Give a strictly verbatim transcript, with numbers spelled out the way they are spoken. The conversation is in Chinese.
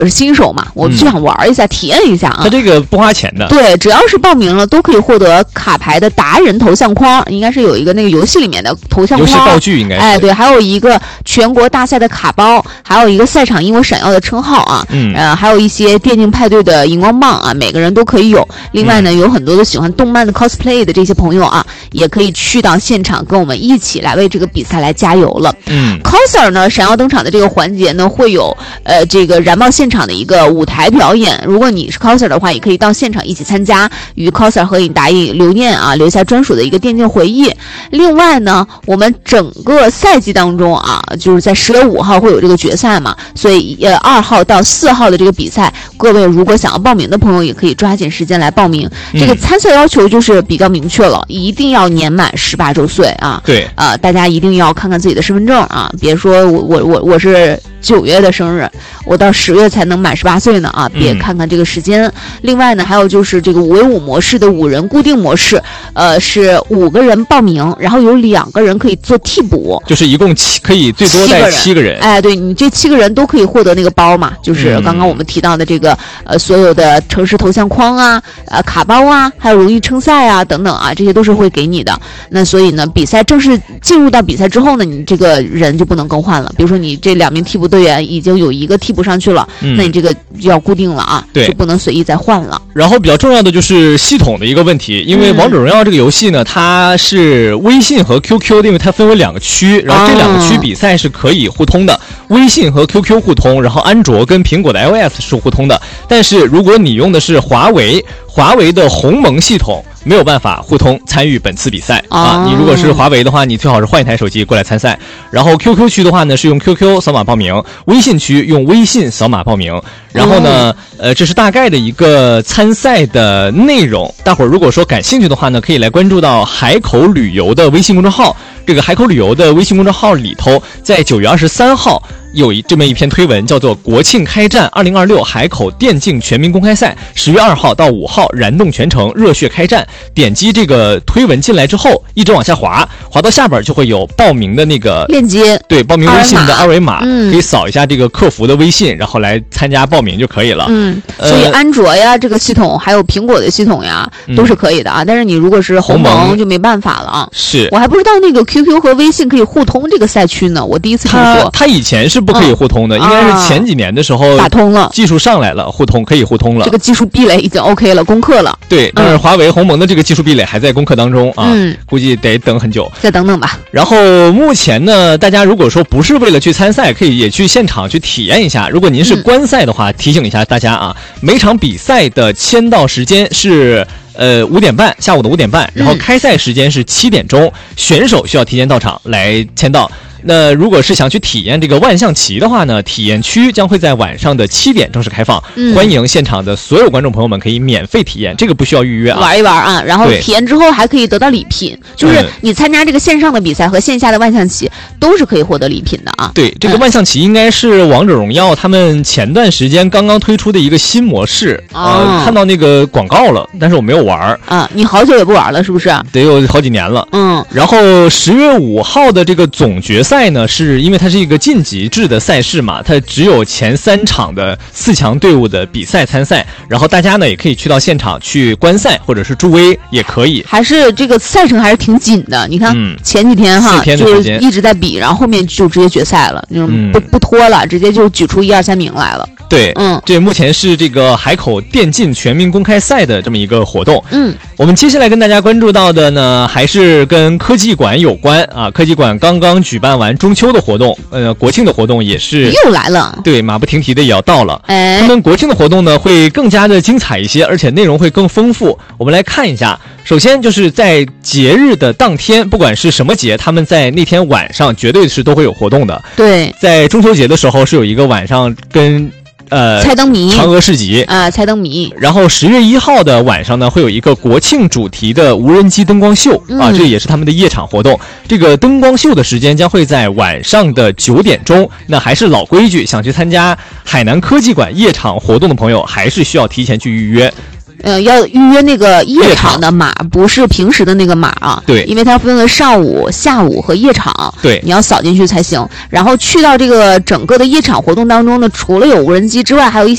是新手嘛，我就想玩一下、嗯、体验一下啊。 它这个不花钱的， 对，只要是报名了都可以获得卡牌的达人头像框，应该是有一个那个游戏里面的头像框， 游戏道具应该是。 哎，对，还有一个全国大赛的卡包，还有一个赛场因我闪耀的称号啊，嗯，呃，还有一些电竞派对的荧光棒啊，每个人都可以有。另外呢，嗯、有很多的喜欢动漫的 cosplay 的这些朋友啊，也可以去到现场跟我们一起来为这个比赛来加油了。嗯 ，coser 呢，闪耀登场的这个环节呢，会有呃这个燃爆现场的一个舞台表演。如果你是 coser 的话，也可以到现场一起参加，与 coser 合影打印留念啊，留下专属的一个电竞回忆。另外呢，我们整个赛季当中啊，就是在十月五号会有这个决赛嘛，所以呃二号到四号的这个比赛，各位如果想要报名的朋友，也可以抓紧时间来报名。嗯、这个参赛要求就是比较明确了，一定要年满十八周岁啊。 对啊、呃，大家一定要看看自己的身份证啊，别说我我我我是九月的生日，我到十月才能满十八岁呢啊，别看看这个时间。嗯、另外呢，还有就是这个五 v 五模式的五人固定模式，呃，是五个人报名，然后有两个人可以做替补， 就是一共七可以最多带七个人。 哎，对，你这七个人都可以获得那个包嘛，就是刚刚我们提到的这个、嗯、呃所有的城市头像框啊、呃卡包啊，还有荣誉称赛啊等等啊，这些都是会给你的。那所以呢，比赛正式进入到比赛之后呢，你这个人就不能更换了。比如说你这两名替补队员已经有一个替补上去了，嗯、那你这个就要固定了啊， 对， 就不能随意再换了。 然后比较重要的就是系统的一个问题，因为王者荣耀这个游戏呢，它是微信和 Q Q， 因为它分为两个区，然后这两个区比赛是可以互通的，微信和 Q Q 互通，然后安卓跟苹果的 iOS 是互通的。但是如果你用的是华为，华为的鸿蒙系统没有办法互通参与本次比赛、哦、啊！你如果是华为的话，你最好是换一台手机过来参赛。然后 Q Q 区的话呢，是用 Q Q 扫码报名；微信区用微信扫码报名。然后呢，哦、呃，这是大概的一个参赛的内容。大伙儿如果说感兴趣的话呢，可以来关注到海口旅游的微信公众号。这个海口旅游的微信公众号里头，在九月二十三号有一这么一篇推文，叫做“国庆开战二零二六海口电竞全民公开赛，十月二号到五号燃动全城，热血开战”。点击这个推文进来之后，一直往下滑，滑到下边就会有报名的那个链接， 对，报名微信的二维码，嗯、可以扫一下这个客服的微信，然后来参加报名就可以了。 嗯，所以安卓呀、呃、这个系统，还有苹果的系统呀，都是可以的啊。嗯、但是你如果是鸿蒙就没办法了啊。 是， 我还不知道那个 Q Q 和微信可以互通这个赛区呢，我第一次听说。 它以前是不可以互通的，嗯、应该是前几年的时候打通了， 技术上来了，互通可以互通了。 这个技术壁垒已经 OK 了，攻克了。 对，但是华为、鸿蒙的这个技术壁垒还在攻克当中啊，嗯、估计得等很久， 再等等吧。 然后目前呢，大家如果说不是为了去参赛，可以也去现场去体验一下。如果您是观赛的话，嗯、提醒一下大家啊，每场比赛的签到时间是。呃，五点半，下午的五点半，然后开赛时间是七点钟，嗯、选手需要提前到场来签到。那如果是想去体验这个万象旗的话呢，体验区将会在晚上的七点正式开放，嗯、欢迎现场的所有观众朋友们可以免费体验，这个不需要预约啊， 玩一玩啊。然后体验之后还可以得到礼品，就是你参加这个线上的比赛和线下的万象旗都是可以获得礼品的啊。 对，这个万象旗应该是王者荣耀他们前段时间刚刚推出的一个新模式，哦、呃，看到那个广告了，但是我没有玩啊。你好久也不玩了是不是？ 得有好几年了。嗯，然后十月五号的这个总决赛。赛呢，是因为它是一个晋级制的赛事嘛，它只有前三场的四强队伍的比赛参赛，然后大家呢也可以去到现场去观赛或者是助威也可以。 还是这个赛程还是挺紧的，你看、嗯、前几天哈天就是一直在比，然后后面就直接决赛了，就不、嗯、不拖了，直接就举出一二三名来了。 对，嗯，这目前是这个海口电竞全民公开赛的这么一个活动。嗯，我们接下来跟大家关注到的呢，还是跟科技馆有关啊。科技馆刚刚举办完中秋的活动，呃，国庆的活动也是又来了。 对，马不停蹄的也要到了。 哎， 他们国庆的活动呢会更加的精彩一些，而且内容会更丰富。我们来看一下，首先就是在节日的当天，不管是什么节，他们在那天晚上绝对是都会有活动的。 对， 在中秋节的时候是有一个晚上跟。呃， 猜灯谜， 嫦娥市集啊，猜灯谜。 然后十月一号的晚上呢，会有一个国庆主题的无人机灯光秀、嗯、啊，这也是他们的夜场活动。这个灯光秀的时间将会在晚上的九点钟。那还是老规矩，想去参加海南科技馆夜场活动的朋友，还是需要提前去预约。 呃，要预约那个夜场的码，不是平时的那个码啊。 对， 因为它分为上午、下午和夜场。 对， 你要扫进去才行。然后去到这个整个的夜场活动当中呢，除了有无人机之外，还有一